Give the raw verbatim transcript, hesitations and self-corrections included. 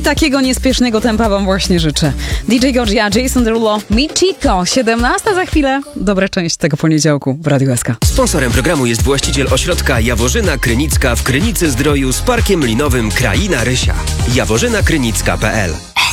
takiego niespiesznego tempa wam właśnie życzę. D J Godzia, Jason Derulo, Michiko, siedemnasta za chwilę. Dobra część tego poniedziałku w Radiu S K. Sponsorem programu jest właściciel ośrodka Jaworzyna Krynicka w Krynicy Zdroju z Parkiem Linowym Kraina Rysia. jaworzyna krynicka kropka p l